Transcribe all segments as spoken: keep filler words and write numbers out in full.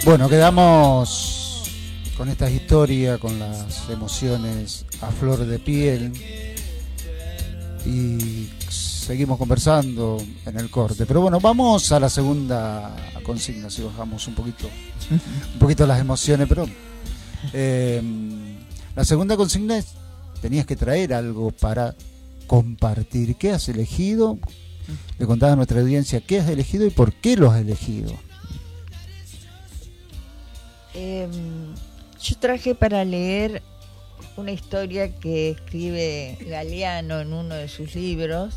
Bueno, quedamos con esta historia, con las emociones a flor de piel y seguimos conversando en el corte. Pero bueno, vamos a la segunda consigna, si bajamos un poquito, un poquito las emociones, pero eh, la segunda consigna es, tenías que traer algo para compartir. ¿Qué has elegido? Le contaba a nuestra audiencia qué has elegido y por qué lo has elegido. Eh, yo traje para leer una historia que escribe Galeano en uno de sus libros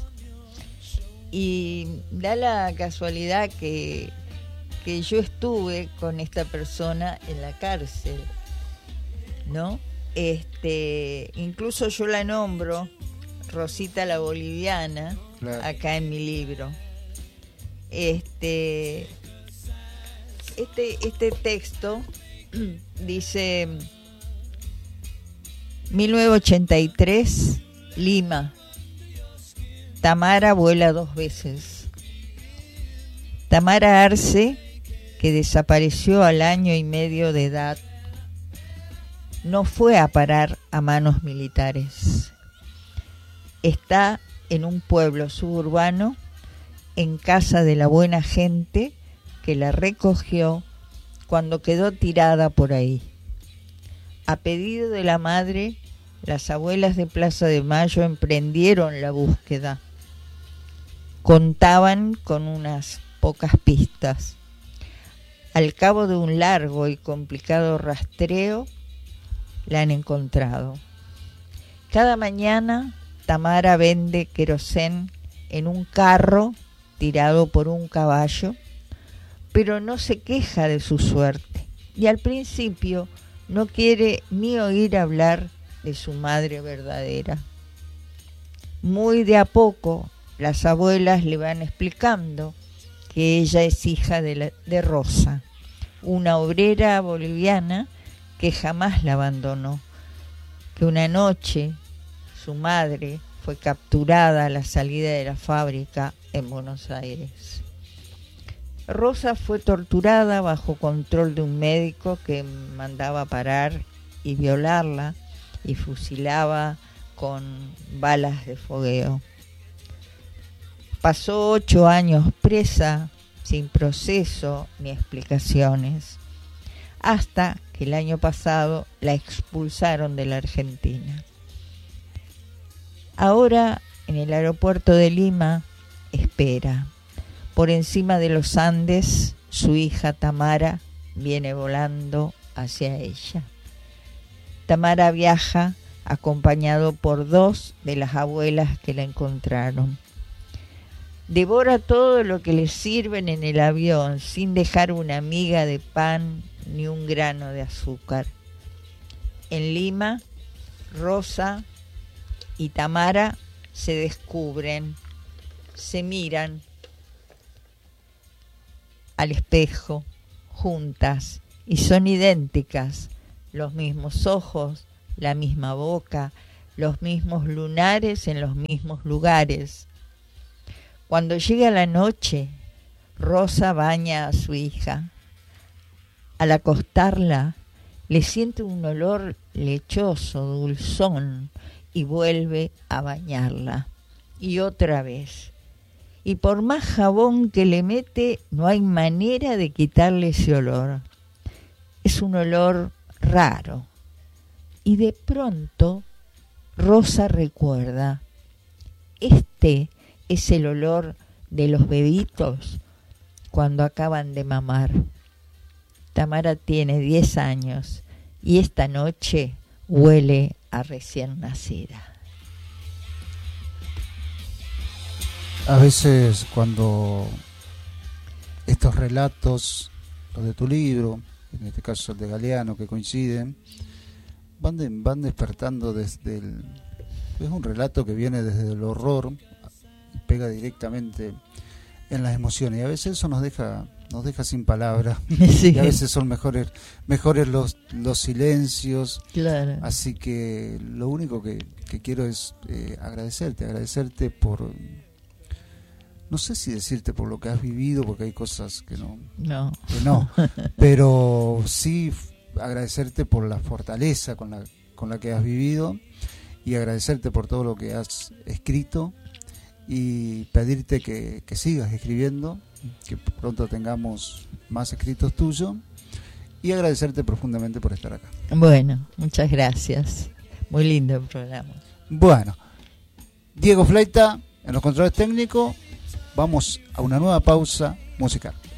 y da la casualidad que, que yo estuve con esta persona en la cárcel, ¿no? Este, incluso yo la nombro Rosita la Boliviana, claro, acá en mi libro. Este, este, este texto dice: mil novecientos ochenta y tres, Lima. Tamara vuela dos veces. Tamara Arce, que desapareció al año y medio de edad, no fue a parar a manos militares. Está en un pueblo suburbano, en casa de la buena gente que la recogió cuando quedó tirada por ahí. A pedido de la madre, las abuelas de Plaza de Mayo emprendieron la búsqueda. Contaban con unas pocas pistas. Al cabo de un largo y complicado rastreo, la han encontrado. Cada mañana, Tamara vende querosén en un carro tirado por un caballo, pero no se queja de su suerte. Y al principio no quiere ni oír hablar de su madre verdadera. Muy de a poco, las abuelas le van explicando que ella es hija de, la, de Rosa, una obrera boliviana que jamás la abandonó, que una noche su madre fue capturada a la salida de la fábrica en Buenos Aires. Rosa fue torturada bajo control de un médico que mandaba parar y violarla y fusilaba con balas de fogueo. Pasó ocho años presa, sin proceso ni explicaciones, hasta que el año pasado la expulsaron de la Argentina. Ahora, en el aeropuerto de Lima, espera. Por encima de los Andes, su hija Tamara viene volando hacia ella. Tamara viaja acompañado por dos de las abuelas que la encontraron. Devora todo lo que le sirven en el avión, sin dejar una miga de pan ni un grano de azúcar. En Lima, Rosa y Tamara se descubren, se miran al espejo, juntas, y son idénticas, los mismos ojos, la misma boca, los mismos lunares en los mismos lugares. Cuando llega la noche, Rosa baña a su hija. Al acostarla, le siente un olor lechoso, dulzón, y vuelve a bañarla. Y otra vez. Y por más jabón que le mete, no hay manera de quitarle ese olor. Es un olor raro. Y de pronto, Rosa recuerda, este es el olor de los bebitos cuando acaban de mamar. Tamara tiene diez años y esta noche huele a recién nacida. A veces cuando estos relatos, los de tu libro, en este caso el de Galeano, que coinciden, van, de, van despertando desde el... Es un relato que viene desde el horror, pega directamente en las emociones, y a veces eso nos deja nos deja sin palabras. Sí. Y a veces son mejores mejores los los silencios. Claro. Así que lo único que, que quiero es eh, agradecerte, agradecerte por no sé si decirte por lo que has vivido, porque hay cosas que no, No. que no, pero sí agradecerte por la fortaleza con la, con la que has vivido y agradecerte por todo lo que has escrito y pedirte que, que sigas escribiendo, que pronto tengamos más escritos tuyos y agradecerte profundamente por estar acá. Bueno, muchas gracias. Muy lindo el programa. Bueno, Diego Fleita en los controles técnicos. Vamos a una nueva pausa musical.